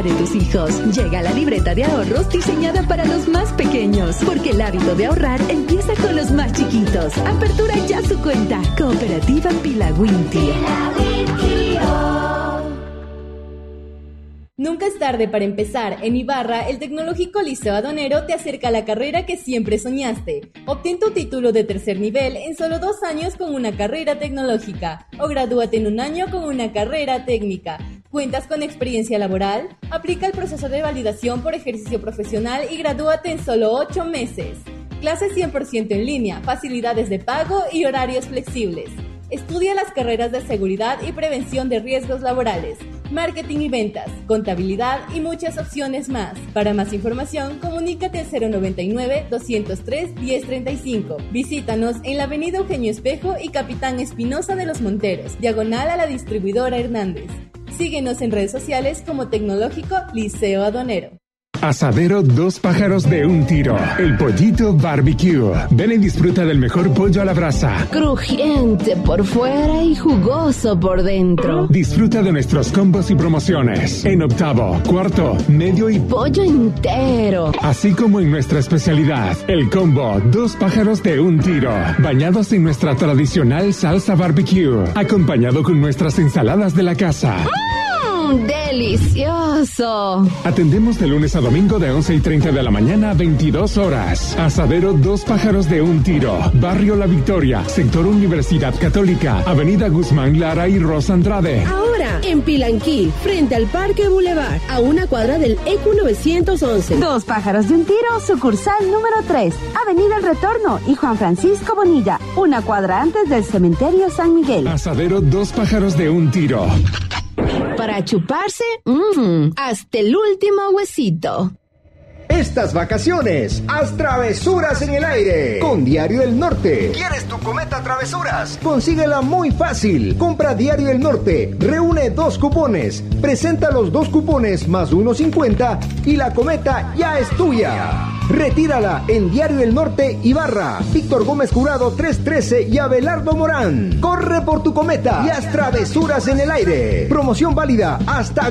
de tus hijos. Llega la libreta de ahorros diseñada para los más pequeños, porque el hábito de ahorrar empieza con los más chiquitos. Apertura ya su cuenta. Cooperativa Pilagüinti. Nunca es tarde para empezar. En Ibarra, el Tecnológico Liceo Adonero te acerca a la carrera que siempre soñaste. Obtén tu título de tercer nivel en solo 2 años con una carrera tecnológica, o gradúate en 1 año con una carrera técnica. ¿Cuentas con experiencia laboral? Aplica el proceso de validación por ejercicio profesional y gradúate en solo 8 meses. Clases 100% en línea, facilidades de pago y horarios flexibles. Estudia las carreras de seguridad y prevención de riesgos laborales, marketing y ventas, contabilidad y muchas opciones más. Para más información, comunícate al 099-203-1035. Visítanos en la avenida Eugenio Espejo y Capitán Espinosa de los Monteros, diagonal a la distribuidora Hernández. Síguenos en redes sociales como Tecnológico Liceo Adonero. Asadero Dos Pájaros de un Tiro. El Pollito Barbecue. Ven y disfruta del mejor pollo a la brasa. Crujiente por fuera y jugoso por dentro. Disfruta de nuestros combos y promociones. En octavo, cuarto, medio y pollo entero. Así como en nuestra especialidad, el combo Dos Pájaros de un Tiro. Bañados en nuestra tradicional salsa barbecue. Acompañado con nuestras ensaladas de la casa. ¡Delicioso! Atendemos de lunes a domingo de 11:30 de la mañana a 22 horas. Asadero Dos Pájaros de un Tiro. Barrio La Victoria, sector Universidad Católica, Avenida Guzmán Lara y Rosa Andrade. Ahora, en Pilanquil, frente al Parque Boulevard, a 1 cuadra del ECU 911. Dos Pájaros de un Tiro, sucursal número 3, Avenida El Retorno y Juan Francisco Bonilla, 1 cuadra antes del Cementerio San Miguel. Asadero Dos Pájaros de un Tiro. Para chuparse, hasta el último huesito. Estas vacaciones, haz travesuras en el aire con Diario El Norte. ¿Quieres tu cometa travesuras? Consíguela muy fácil. Compra Diario El Norte, reúne 2 cupones, presenta los 2 cupones más 1.50 y la cometa ya es tuya. Retírala en Diario El Norte Ibarra, Víctor Gómez Jurado 313 y Abelardo Morán. Corre por tu cometa y haz travesuras en el aire. Promoción válida hasta